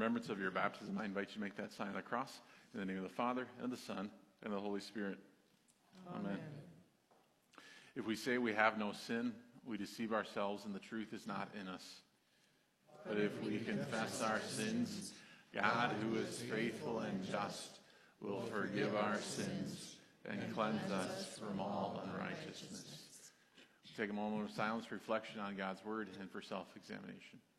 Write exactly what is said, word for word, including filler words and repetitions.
remembrance of your baptism, I invite you to make that sign of the cross. In the name of the Father, and the Son, and the Holy Spirit. Amen. Amen. If we say we have no sin, we deceive ourselves, and the truth is not in us. But if we confess our sins, God, who is faithful and just, will forgive our sins and cleanse us from all unrighteousness. Take a moment of silence, reflection on God's word, and for self-examination.